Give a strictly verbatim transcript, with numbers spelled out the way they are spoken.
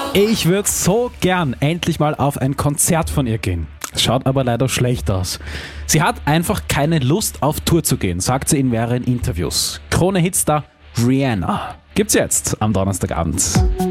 Ich würde so gern endlich mal auf ein Konzert von ihr gehen. Schaut aber leider schlecht aus. Sie hat einfach keine Lust auf Tour zu gehen, sagt sie in mehreren Interviews. Krone-Hitstar Rihanna gibt's jetzt am Donnerstagabend.